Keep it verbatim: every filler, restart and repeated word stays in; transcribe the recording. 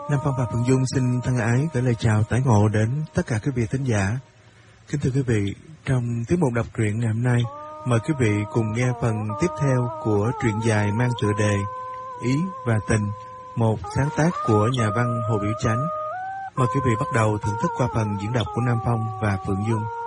Nam Phong và Phượng Dung xin thân ái gửi lời chào tái ngộ đến tất cả quý vị thính giả. Kính thưa quý vị, trong tiết mục đọc truyện ngày hôm nay, mời quý vị cùng nghe phần tiếp theo của truyện dài mang tựa đề Ý và Tình, một sáng tác của nhà văn Hồ Biểu Chánh. Mời quý vị bắt đầu thưởng thức qua phần diễn đọc của Nam Phong và Phượng Dung.